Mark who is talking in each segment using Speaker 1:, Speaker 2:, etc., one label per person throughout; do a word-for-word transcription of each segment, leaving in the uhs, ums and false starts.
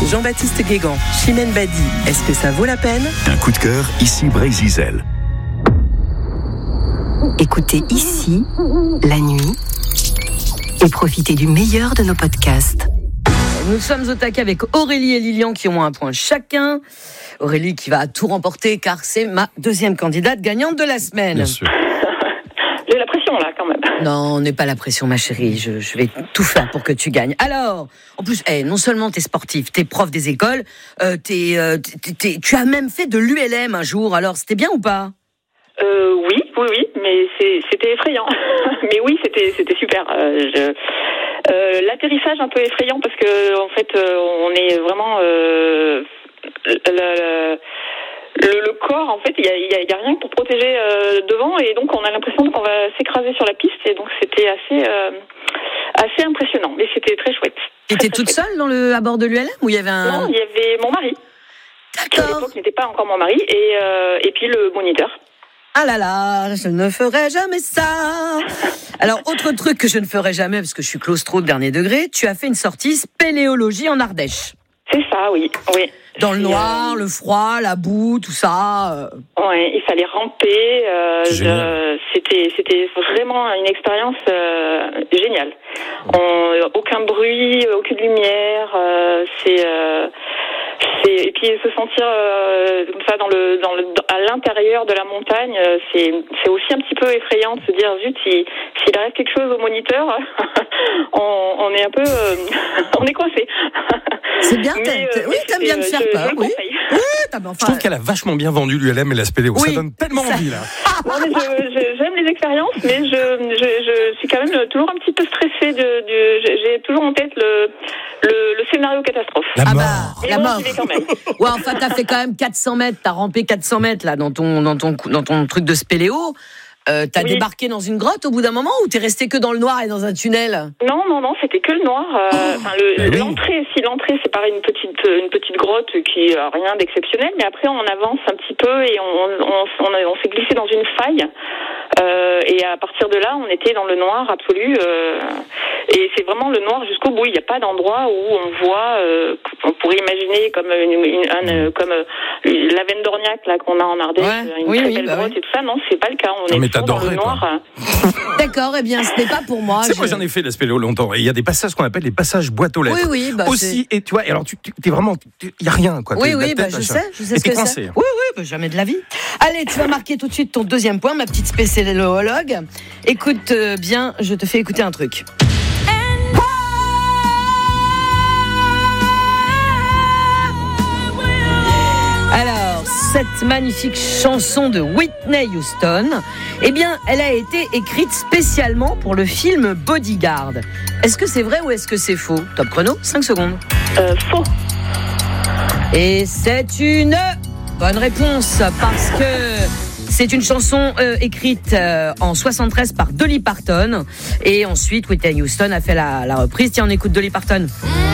Speaker 1: Jean-Baptiste Guégan, Chimène Badi, est-ce que ça vaut la peine ?
Speaker 2: Un coup de cœur, ici Brésil.
Speaker 3: Écoutez ici, la nuit, et profitez du meilleur de nos podcasts.
Speaker 1: Nous sommes au taquet avec Aurélie et Lilian qui ont un point chacun. Aurélie qui va tout remporter car c'est ma deuxième candidate gagnante de la semaine.
Speaker 4: Bien sûr.
Speaker 5: J'ai la pression là quand même.
Speaker 1: Non, on n'est pas la pression ma chérie, je, je vais tout faire pour que tu gagnes. Alors, en plus, hey, non seulement t'es sportif, t'es prof des écoles, euh, t'es, euh, t'es, t'es, tu as même fait de l'U L M un jour, alors c'était bien ou pas ?
Speaker 5: Euh, oui, oui, oui, mais c'est, c'était effrayant. Mais oui, c'était, c'était super. Euh, je... Euh, l'atterrissage un peu effrayant parce que en fait euh, on est vraiment euh, le, le, le, le corps en fait il y a, y, a, y a rien pour protéger euh, devant et donc on a l'impression qu'on va s'écraser sur la piste et donc c'était assez euh, assez impressionnant mais c'était très chouette.
Speaker 1: T'étais toute chouette. Seule dans le à bord de l'U L M ou il y avait un
Speaker 5: Non, il y avait mon mari.
Speaker 1: D'accord.
Speaker 5: Qui à l'époque n'était pas encore mon mari et euh, et puis le moniteur.
Speaker 1: Ah là là, je ne ferai jamais ça. Alors, autre truc que je ne ferai jamais, parce que je suis claustro de dernier degré, tu as fait une sortie spéléologie en Ardèche.
Speaker 5: C'est ça, oui. oui.
Speaker 1: Dans le noir, euh... le froid, la boue, tout ça. Euh...
Speaker 5: Ouais, il fallait ramper. Euh, je... C'était, c'était vraiment une expérience euh, géniale. On... Aucun bruit, aucune lumière. Euh, c'est... Euh... C'est, et puis se sentir euh, comme ça dans le, dans le, à l'intérieur de la montagne, c'est, c'est aussi un petit peu effrayant de se dire zut, si, s'il arrive quelque chose au moniteur, on, on est un peu, euh, on est coincé.
Speaker 1: C'est bien, mais, euh, oui, t'aimes bien te faire peur, oui. oui
Speaker 4: enfin, je trouve qu'elle a vachement bien vendu l'U L M et la spéléo, oui, ça donne tellement ça... envie là.
Speaker 5: Non, mais je, je, j'aime les expériences, mais je, je, je suis quand même toujours un petit peu stressée. De, de, j'ai toujours en tête le, le, le scénario catastrophe.
Speaker 4: La
Speaker 1: ah
Speaker 4: mort.
Speaker 1: Bah, la mort.
Speaker 5: Quand même.
Speaker 1: Ouais, enfin, t'as fait quand même quatre cents mètres, t'as rampé quatre cents mètres là dans ton, dans ton, dans ton truc de spéléo. Euh, t'as oui. débarqué dans une grotte au bout d'un moment ou t'es resté que dans le noir et dans un tunnel ?
Speaker 5: Non, non, non, c'était que le noir. Euh, oh, le, bah l'entrée, oui. si l'entrée c'est pareil, une petite, une petite grotte qui a rien d'exceptionnel, mais après on avance un petit peu et on, on, on, a, on s'est glissé dans une faille. Euh, et à partir de là, on était dans le noir absolu. Euh, et c'est vraiment le noir jusqu'au bout. Il n'y a pas d'endroit où on voit. Euh, on pourrait imaginer comme une, une, un, comme euh, la veine d'Orniac là qu'on a en Ardèche, ouais, une oui, très oui, belle bah grotte oui. et tout ça. Non, c'est pas le cas. On
Speaker 4: non,
Speaker 5: est dans le noir.
Speaker 1: D'accord, eh bien, ce n'est pas pour moi.
Speaker 4: Tu sais, je... moi, j'en ai fait la spéléo longtemps. Et il y a des passages qu'on appelle les passages boîte aux lettres.
Speaker 1: Oui, oui, bah,
Speaker 4: aussi.
Speaker 1: c'est...
Speaker 4: Et tu vois, et alors tu, tu es vraiment, il y a rien, quoi.
Speaker 1: Oui, oui, bah, je sais, je sais ce que c'est. Oui, oui, bah, jamais de la vie. Allez, tu vas marquer tout de suite ton deuxième point, ma petite spéléologue. Écoute euh, bien, je te fais écouter un truc. Alors, cette magnifique chanson de Whitney Houston, eh bien, elle a été écrite spécialement pour le film Bodyguard. Est-ce que c'est vrai ou est-ce que c'est faux ? Top chrono, cinq secondes.
Speaker 5: Euh, faux.
Speaker 1: Et c'est une bonne réponse, parce que c'est une chanson euh, écrite euh, en soixante-treize par Dolly Parton. Et ensuite, Whitney Houston a fait la, la reprise. Tiens, on écoute Dolly Parton.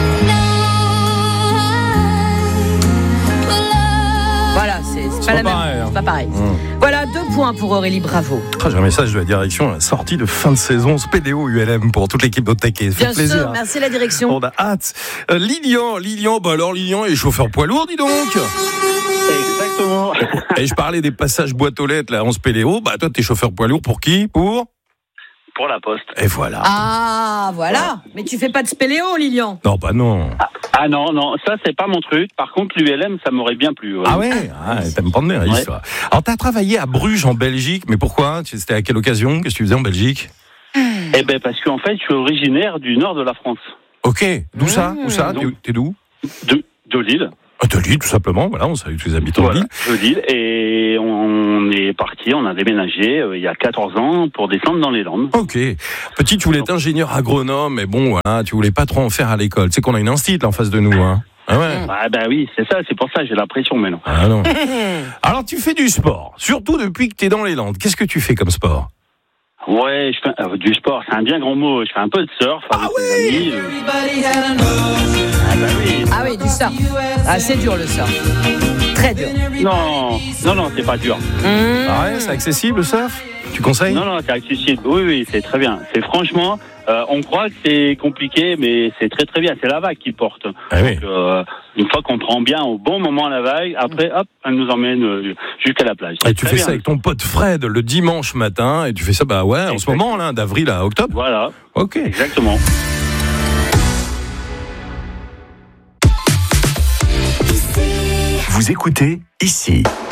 Speaker 1: Voilà, c'est, c'est, c'est pas, pas la pareil, même. C'est pas pareil. Mmh. Voilà, deux points pour Aurélie, bravo.
Speaker 4: Oh, j'ai un message de la direction, la sortie de fin de saison Spéléo U L M pour toute l'équipe de Taquet. Ça fait
Speaker 1: Bien
Speaker 4: plaisir.
Speaker 1: sûr, merci la direction.
Speaker 4: On a hâte. Euh, Lilian, Lilian, bah alors Lilian est chauffeur poids lourd, dis donc.
Speaker 6: Exactement.
Speaker 4: Et je parlais des passages boîte aux lettres là en Spéléo. Bah toi, t'es chauffeur poids lourd pour qui ? Pour
Speaker 6: Pour la Poste.
Speaker 4: Et voilà.
Speaker 1: Ah, voilà. Mais tu fais pas de spéléo, Lilian ?
Speaker 4: Non, bah non.
Speaker 6: Ah, ah non, non, ça c'est pas mon truc. Par contre, l'U L M, ça m'aurait bien plu. Ouais.
Speaker 4: Ah ouais, ah, t'aimes prendre des risques, toi. Alors, t'as travaillé à Bruges, en Belgique, mais pourquoi ? C'était à quelle occasion ? Qu'est-ce que tu faisais en Belgique ?
Speaker 6: Eh ben, parce qu'en fait, je suis originaire du nord de la France.
Speaker 4: Ok, d'où ça ? Où ça ?
Speaker 6: Donc,
Speaker 4: T'es d'où ?
Speaker 6: De, de Lille.
Speaker 4: De Lille, tout simplement, voilà, on salue tous les habitants
Speaker 6: voilà,
Speaker 4: de Lille.
Speaker 6: De Lille, et on est parti, on a déménagé euh, il y a quatorze ans pour descendre dans les Landes.
Speaker 4: Ok. Petit, tu voulais être ingénieur agronome, mais bon, voilà, tu voulais pas trop en faire à l'école. Tu sais qu'on a une institut là en face de nous, hein. Ah ouais.
Speaker 6: Ah bah oui, c'est ça, c'est pour ça, j'ai la pression maintenant.
Speaker 4: Ah non. Alors tu fais du sport, surtout depuis que t'es dans les Landes. Qu'est-ce que tu fais comme sport ?
Speaker 6: Ouais, je fais euh, du sport, c'est un bien grand mot. Je fais un peu de surf avec
Speaker 4: ah oui
Speaker 6: mes amis. Ah bah oui.
Speaker 1: Ah oui, du surf. Ah, c'est dur le surf. très dur.
Speaker 6: Non, non, non, c'est pas dur.
Speaker 1: Mmh.
Speaker 4: Ah ouais, c'est accessible le surf? Tu conseilles?
Speaker 6: Non, non, c'est accessible. Oui, oui, c'est très bien. C'est franchement, euh, on croit que c'est compliqué, mais c'est très très bien. C'est la vague qui porte.
Speaker 4: Ah oui.
Speaker 6: Donc, euh, une fois qu'on prend bien au bon moment la vague, après, hop, elle nous emmène euh, jusqu'à la plage.
Speaker 4: Et
Speaker 6: C'est
Speaker 4: tu
Speaker 6: très
Speaker 4: fais
Speaker 6: bien.
Speaker 4: ça avec ton pote Fred le dimanche matin, et tu fais ça, bah ouais, en ce
Speaker 6: Exactement.
Speaker 4: moment, là, d'avril à octobre.
Speaker 6: Voilà,
Speaker 4: Ok.
Speaker 6: exactement.
Speaker 2: Vous écoutez ici.